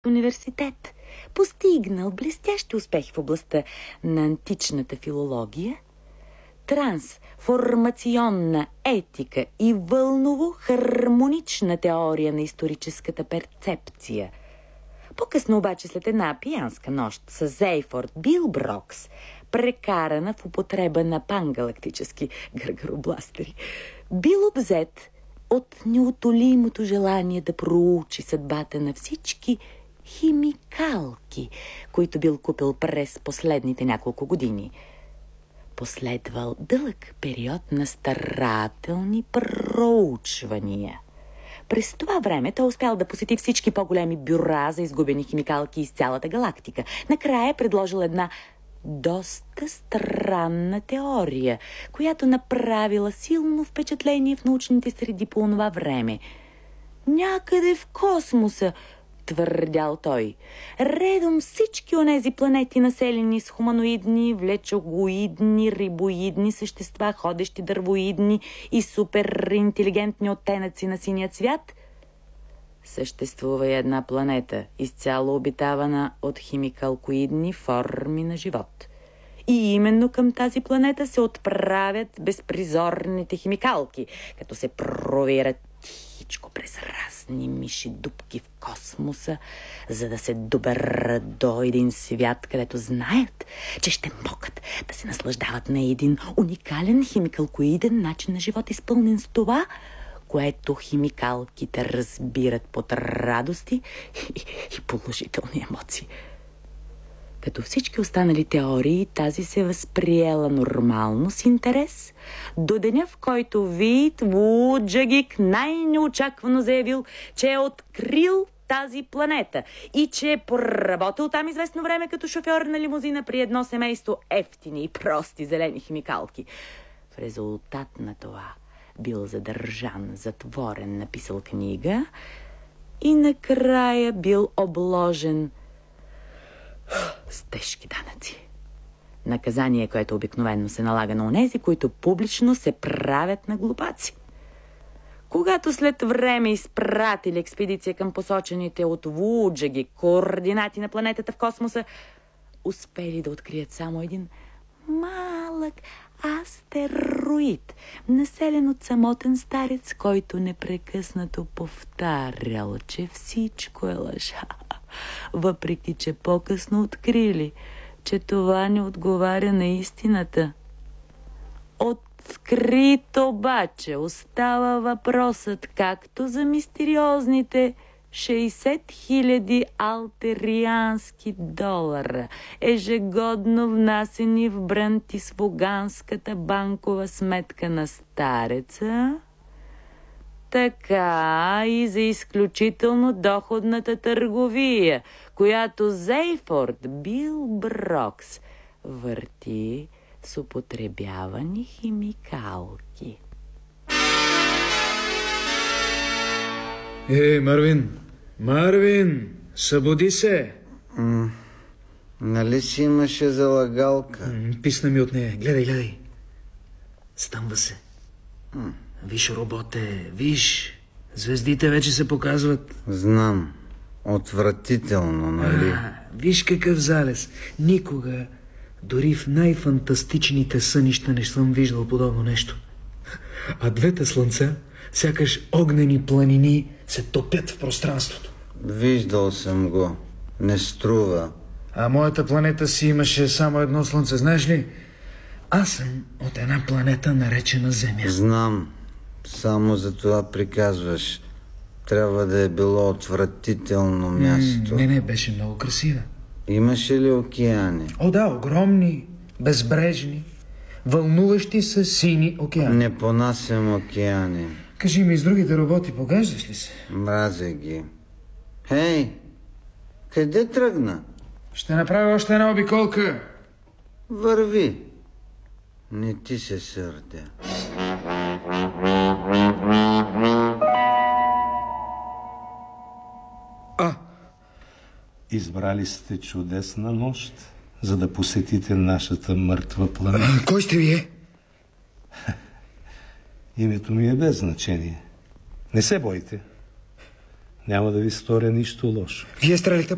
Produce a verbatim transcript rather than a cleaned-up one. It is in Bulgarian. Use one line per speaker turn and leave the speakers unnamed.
университет, постигнал блестящи успехи в областта на античната филология, трансформационна етика и вълново-хармонична теория на историческата перцепция. По-късно обаче, след една пиянска нощ с Зейфорд Билброкс, прекарана в употреба на пангалактически гъргаробластери, бил обзет от неутолимото желание да проучи съдбата на всички химикалки, които бил купил през последните няколко години. Последвал дълъг период на старателни проучвания. През това време той успял да посети всички по-големи бюра за изгубени химикалки из цялата галактика. Накрая е предложил една доста странна теория, която направила силно впечатление в научните среди по онова време. Някъде в космоса, твърдял той, редом всички онези планети, населени с хуманоидни, влечогоидни, рибоидни същества, ходещи дървоидни и суперинтелигентни оттенъци на синия цвят, съществува и една планета, изцяло обитавана от химикалкоидни форми на живот. И именно към тази планета се отправят безпризорните химикалки, като се провират тихичко през разни миши дупки в космоса, за да се доберат до един свят, където знаят, че ще могат да се наслаждават на един уникален химикалкоиден начин на живот, изпълнен с това, което химикалките разбират под радости и, и положителни емоции. Като всички останали теории, тази се възприела нормално с интерес, до деня, в който Вит Вуджагик най-неочаквано заявил, че е открил тази планета и че е поработил там известно време като шофьор на лимузина при едно семейство ефтини и прости зелени химикалки. В резултат на това бил задържан, затворен, написал книга и накрая бил обложен с тежки данъци. Наказание, което обикновено се налага на онези, които публично се правят на глупаци. Когато след време изпратили експедиция към посочените от Вуджаги координати на планетата в космоса, успели да открият само един малък астероид, населен от самотен старец, който непрекъснато повтарял, че всичко е лъжа, въпреки че по-късно открили, че това не отговаря на истината. Открит обаче остава въпросът както за мистериозните шейсет хиляди алтериански долара, ежегодно внасени в Брантисвоганската банкова сметка на стареца, така и за изключително доходната търговия, която Зейфорд Билброкс върти с употребявани химикалки.
Е, Марвин! Марвин! Събуди се!
М- нали си имаше залагалка?
М- писна ми от нея. Гледай, гледай. Стъмва се.
М-
Виж, роботе, виж. Звездите вече се показват.
Знам. Отвратително, нали?
А, виж какъв залез. Никога, дори в най-фантастичните сънища не съм виждал подобно нещо. А двете слънца, сякаш огнени планини, се топят в пространството.
Виждал съм го. Не струва.
А моята планета си имаше само едно слънце, знаеш ли? Аз съм от една планета, наречена Земя.
Знам. Само за това приказваш. Трябва да е било отвратително място.
М, не, не, беше много красива.
Имаше ли океани?
О, да, огромни, безбрежни, вълнуващи се сини океани.
Не понасям океани.
Кажи ми, с другите роботи погаждаш ли се?
Мразя ги. Хей, къде тръгна?
Ще направя още една обиколка.
Върви. Не ти се сърдя.
А,
избрали сте чудесна нощ, за да посетите нашата мъртва планета.
Кой сте вие?
Името ми е без значение. Не се бойте. Няма да ви сторя нищо лошо.
Вие стреляхте